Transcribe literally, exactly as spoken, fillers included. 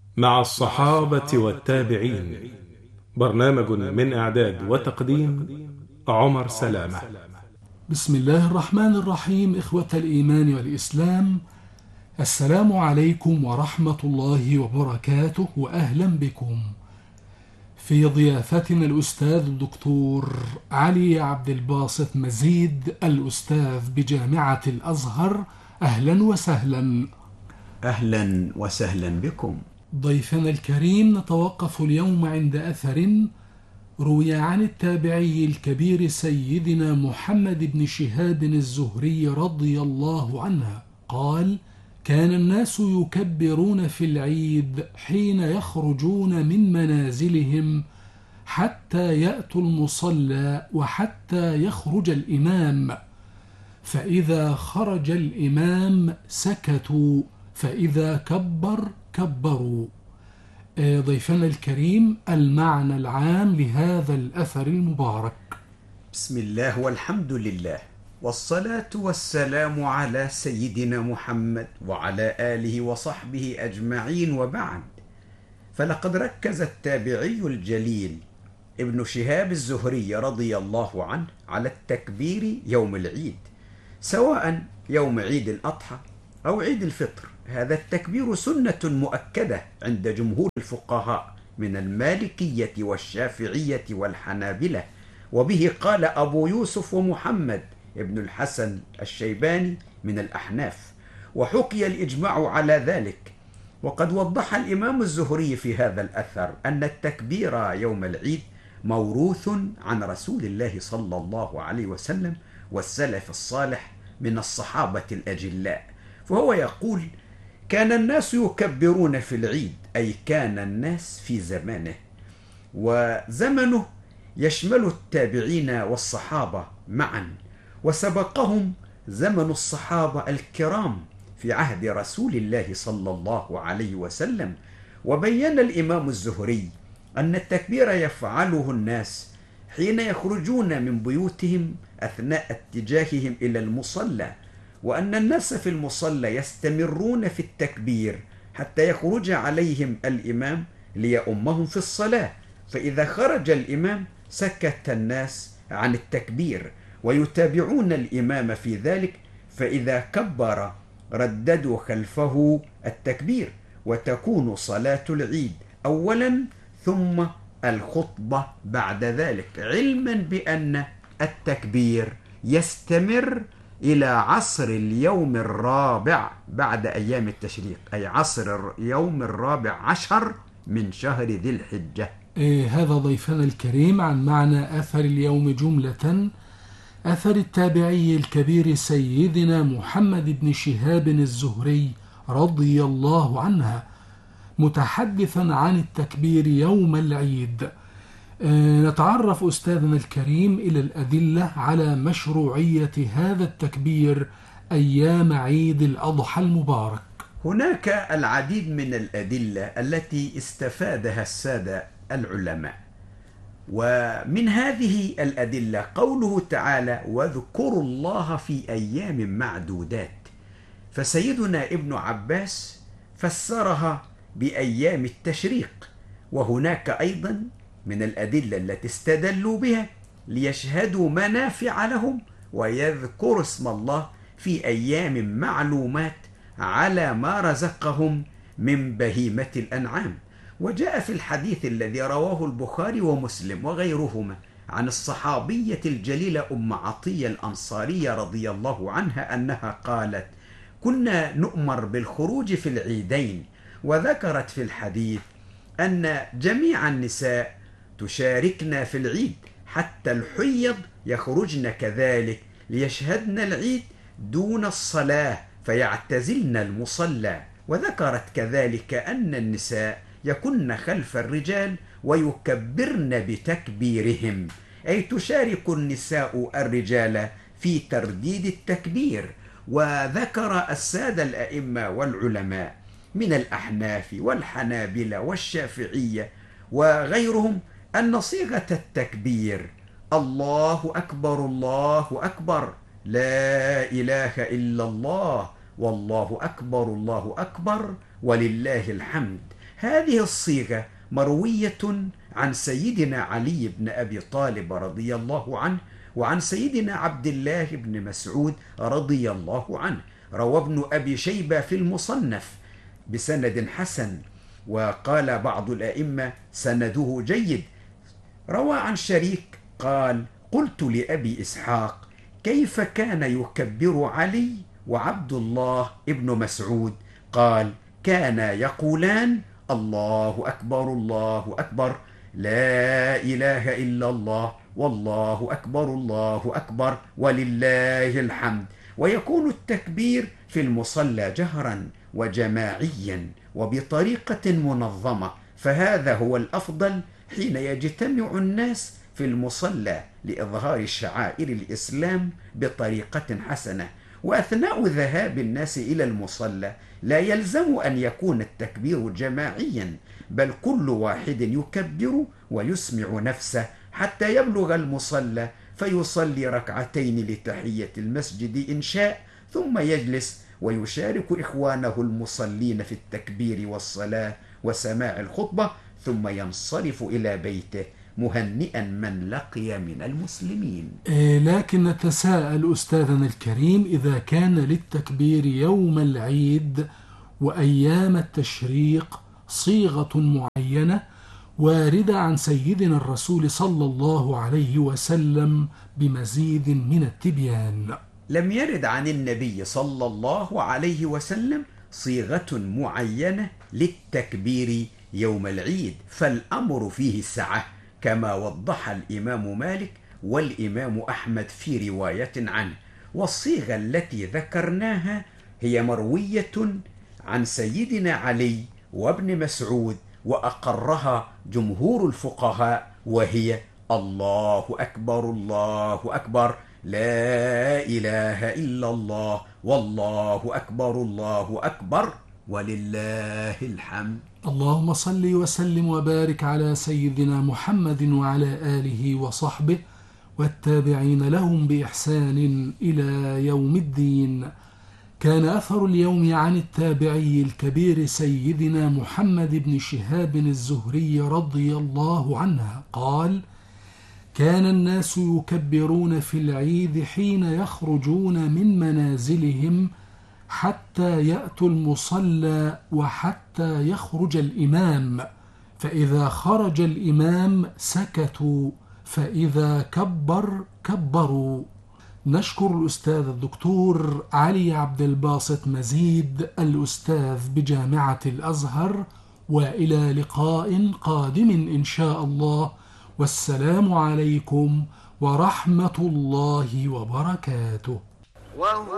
مع الصحابة والتابعين. برنامج من إعداد وتقديم عمر سلامة. بسم الله الرحمن الرحيم. إخوة الإيمان والإسلام، السلام عليكم ورحمة الله وبركاته، وأهلا بكم في ضيافتنا الأستاذ الدكتور علي عبد الباسط مزيد، الأستاذ بجامعة الأزهر. أهلا وسهلا. أهلا وسهلا بكم. ضيفنا الكريم، نتوقف اليوم عند أثر روي عن التابعي الكبير سيدنا محمد بن شهاب الزهري رضي الله عنه قال: كان الناس يكبرون في العيد حين يخرجون من منازلهم حتى يأتوا المصلى وحتى يخرج الإمام، فإذا خرج الإمام سكتوا، فإذا كبر كبروا. ضيفنا الكريم، المعنى العام لهذا الأثر المبارك. بسم الله والحمد لله، والصلاة والسلام على سيدنا محمد وعلى آله وصحبه أجمعين، وبعد. فلقد ركز التابعي الجليل ابن شهاب الزهري رضي الله عنه على التكبير يوم العيد، سواء يوم عيد الأضحى أو عيد الفطر. هذا التكبير سنة مؤكدة عند جمهور الفقهاء من المالكية والشافعية والحنابلة، وبه قال أبو يوسف ومحمد ابن الحسن الشيباني من الأحناف، وحكي الإجماع على ذلك. وقد وضح الإمام الزهري في هذا الأثر أن التكبير يوم العيد موروث عن رسول الله صلى الله عليه وسلم والسلف الصالح من الصحابة الأجلاء، فهو يقول: كان الناس يكبرون في العيد، أي كان الناس في زمانه، وزمنه يشمل التابعين والصحابة معا، وسبقهم زمن الصحابة الكرام في عهد رسول الله صلى الله عليه وسلم. وبين الإمام الزهري أن التكبير يفعله الناس حين يخرجون من بيوتهم أثناء اتجاههم إلى المصلى، وأن الناس في المصلى يستمرون في التكبير حتى يخرج عليهم الإمام ليؤمهم في الصلاة، فإذا خرج الإمام سكت الناس عن التكبير ويتابعون الإمام في ذلك، فإذا كبر رددوا خلفه التكبير، وتكون صلاة العيد أولا ثم الخطبة بعد ذلك، علما بأن التكبير يستمر إلى عصر اليوم الرابع بعد أيام التشريق، أي عصر اليوم الرابع عشر من شهر ذي الحجة. إيه هذا ضيفنا الكريم عن معنى أثر اليوم جملة. أثر التابعي الكبير سيدنا محمد بن شهاب الزهري رضي الله عنه متحدثا عن التكبير يوم العيد. نتعرف أستاذنا الكريم إلى الأدلة على مشروعية هذا التكبير أيام عيد الأضحى المبارك. هناك العديد من الأدلة التي استفادها السادة العلماء، ومن هذه الأدلة قوله تعالى: واذكروا الله في أيام معدودات، فسيدنا ابن عباس فسرها بأيام التشريق. وهناك أيضا من الأدلة التي استدلوا بها ليشهدوا منافع لهم ويذكروا اسم الله في أيام معلومات على ما رزقهم من بهيمة الأنعام. وجاء في الحديث الذي رواه البخاري ومسلم وغيرهما عن الصحابية الجليلة أم عطية الأنصارية رضي الله عنها أنها قالت: كنا نؤمر بالخروج في العيدين، وذكرت في الحديث أن جميع النساء تشاركنا في العيد، حتى الحيض يخرجن كذلك ليشهدن العيد دون الصلاة فيعتزلن المصلى. وذكرت كذلك أن النساء يكن خلف الرجال ويكبرن بتكبيرهم، أي تشارك النساء الرجال في ترديد التكبير. وذكر السادة الأئمة والعلماء من الأحناف والحنابلة والشافعية وغيرهم أن صيغة التكبير الله أكبر الله أكبر لا إله إلا الله والله أكبر الله أكبر ولله الحمد، هذه الصيغة مروية عن سيدنا علي بن أبي طالب رضي الله عنه وعن سيدنا عبد الله بن مسعود رضي الله عنه. روى ابن أبي شيبة في المصنف بسند حسن، وقال بعض الأئمة سنده جيد. روى عن شريك قال: قلت لأبي إسحاق: كيف كان يكبر علي وعبد الله ابن مسعود؟ قال: كان يقولان: الله أكبر الله أكبر، لا إله إلا الله، والله أكبر الله أكبر، ولله الحمد. ويكون التكبير في المصلى جهرا وجماعيا وبطريقة منظمة، فهذا هو الأفضل حين يجتمع الناس في المصلى لإظهار شعائر الإسلام بطريقة حسنة. وأثناء ذهاب الناس إلى المصلى لا يلزم أن يكون التكبير جماعيا، بل كل واحد يكبر ويسمع نفسه حتى يبلغ المصلى فيصلي ركعتين لتحية المسجد إن شاء، ثم يجلس ويشارك إخوانه المصلين في التكبير والصلاة وسماع الخطبة، ثم ينصرف إلى بيته مهنئا من لقي من المسلمين. إيه لكن نتساءل أستاذنا الكريم، إذا كان للتكبير يوم العيد وأيام التشريق صيغة معينة واردة عن سيدنا الرسول صلى الله عليه وسلم بمزيد من التبيان. لم يرد عن النبي صلى الله عليه وسلم صيغة معينة للتكبير يوم العيد، فالأمر فيه السعة كما وضح الإمام مالك والإمام أحمد في رواية عنه. والصيغة التي ذكرناها هي مروية عن سيدنا علي وابن مسعود، وأقرها جمهور الفقهاء، وهي: الله أكبر الله أكبر، لا إله إلا الله، والله أكبر الله أكبر، ولله الحمد. اللهم صل وسلم وبارك على سيدنا محمد وعلى آله وصحبه والتابعين لهم بإحسان إلى يوم الدين. كان أثر اليوم عن التابعي الكبير سيدنا محمد بن شهاب الزهري رضي الله عنه قال: كان الناس يكبرون في العيد حين يخرجون من منازلهم حتى يأتوا المصلى وحتى يخرج الإمام، فإذا خرج الإمام سكتوا، فإذا كبر كبروا. نشكر الأستاذ الدكتور علي عبد الباسط مزيد الأستاذ بجامعة الأزهر، وإلى لقاء قادم إن شاء الله، والسلام عليكم ورحمة الله وبركاته.